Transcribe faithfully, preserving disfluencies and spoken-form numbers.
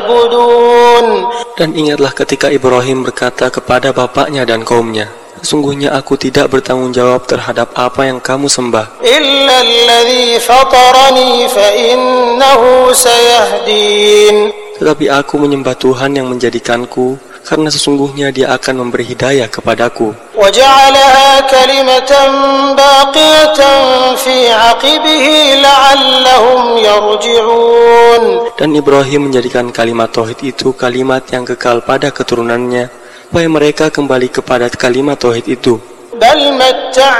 تعبدون. Dan ingatlah ketika Ibrahim berkata kepada bapaknya dan kaumnya, sesungguhnya aku tidak bertanggung jawab terhadap apa yang kamu sembah, إلا الذي فطرني فإنه سيهدين. tetapi aku menyembah Tuhan yang menjadikanku, karena sesungguhnya Dia akan memberi hidayah kepadaku. وجعلها كلمة باقية في عقبه لعلهم يرجعون. Dan Ibrahim menjadikan kalimat tauhid itu kalimat yang kekal pada keturunannya, supaya mereka kembali kepada kalimat tauhid itu. بل متع